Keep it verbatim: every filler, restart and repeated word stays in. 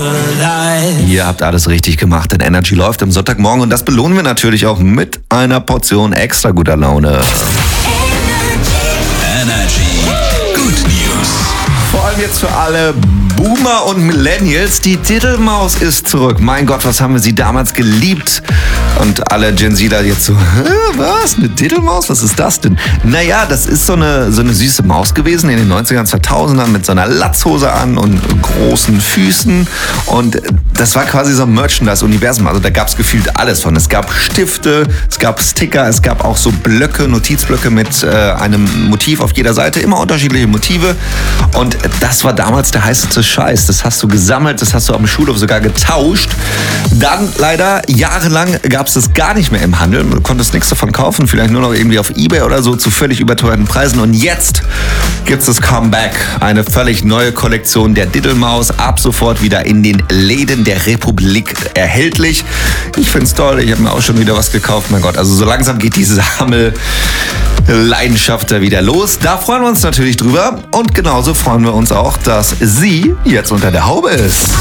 Ihr habt alles richtig gemacht, denn Energy läuft am Sonntagmorgen und das belohnen wir natürlich auch mit einer Portion extra guter Laune. Energy. Good News. Vor allem jetzt für alle Boomer und Millennials, die Diddlemaus ist zurück. Mein Gott, was haben wir sie damals geliebt? Und alle Gen Zler jetzt so, hä, was, eine Diddlemaus? Was ist das denn? Naja, das ist so eine, so eine süße Maus gewesen in den neunzigern, zweitausendern mit so einer Latzhose an und großen Füßen. Und das war quasi so ein Merchandise-Universum. Also da gab es gefühlt alles von. Es gab Stifte, es gab Sticker, es gab auch so Blöcke, Notizblöcke mit äh, einem Motiv auf jeder Seite. Immer unterschiedliche Motive. Und das war damals der heißeste Scheiß. Das hast du gesammelt, das hast du am Schulhof sogar getauscht. Dann leider jahrelang gab es das gar nicht mehr im Handel. Du konntest nichts davon kaufen, vielleicht nur noch irgendwie auf eBay oder so zu völlig überteuerten Preisen. Und jetzt gibt es das Comeback. Eine völlig neue Kollektion der Diddlemaus. Ab sofort wieder in den Läden der Republik erhältlich. Ich finde es toll. Ich habe mir auch schon wieder was gekauft. Mein Gott, also so langsam geht diese Sammelleidenschaft da wieder los. Da freuen wir uns natürlich drüber. Und genauso freuen wir uns auch, dass sie jetzt unter der Haube ist.